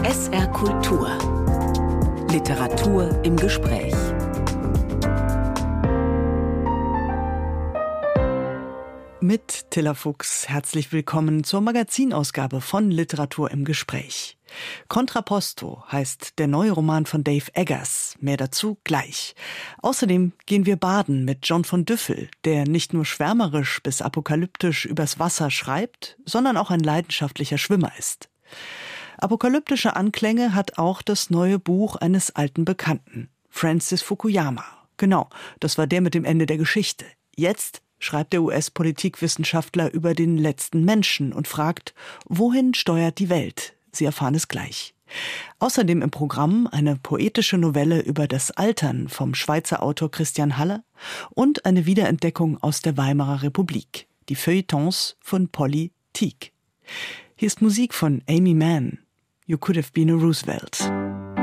SR Kultur. Literatur im Gespräch. Mit Tilla Fuchs herzlich willkommen zur Magazinausgabe von Literatur im Gespräch. Contrapposto heißt der neue Roman von Dave Eggers. Mehr dazu gleich. Außerdem gehen wir baden mit John von Düffel, der nicht nur schwärmerisch bis apokalyptisch übers Wasser schreibt, sondern auch ein leidenschaftlicher Schwimmer ist. Apokalyptische Anklänge hat auch das neue Buch eines alten Bekannten, Francis Fukuyama. Genau, das war der mit dem Ende der Geschichte. Jetzt schreibt der US-Politikwissenschaftler über den letzten Menschen und fragt, wohin steuert die Welt? Sie erfahren es gleich. Außerdem im Programm eine poetische Novelle über das Altern vom Schweizer Autor Christian Haller und eine Wiederentdeckung aus der Weimarer Republik, die Feuilletons von Polly Tieck. Hier ist Musik von Amy Mann, You Could Have Been a Roosevelt.